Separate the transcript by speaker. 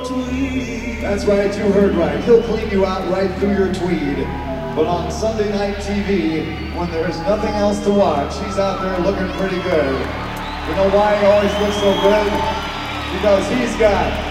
Speaker 1: tweed.
Speaker 2: That's right, you heard right. He'll clean you out right through your tweed. But on Sunday night TV, when there's nothing else to watch, he's out there looking pretty good. You know why he always looks so good? Because he's got